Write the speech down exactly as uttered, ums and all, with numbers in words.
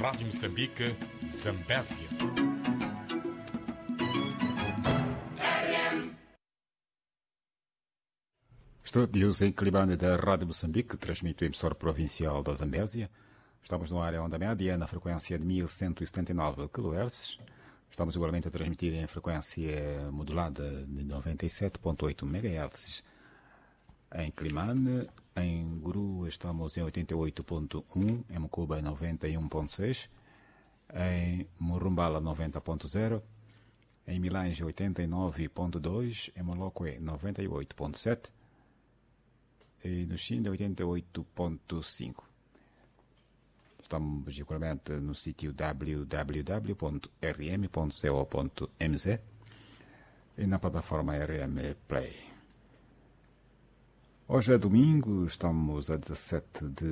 Rádio Moçambique, Zambésia. Estúdios em Clibane da Rádio Moçambique, transmite o emissor provincial da Zambésia. Estamos no área onda média, na frequência de mil cento e setenta e nove quilohertz. Estamos igualmente a transmitir em frequência modulada de noventa e sete vírgula oito megahertz. Em Climane, em Guru estamos em oitenta e oito vírgula um, em Mucuba noventa e um vírgula seis, em Murumbala noventa vírgula zero, em Milange oitenta e nove vírgula dois, em Moloque noventa e oito vírgula sete e no China oitenta e oito vírgula cinco. Estamos igualmente no sítio w w w ponto r m ponto co ponto m z e na plataforma R M Play. Hoje é domingo, estamos a dezassete de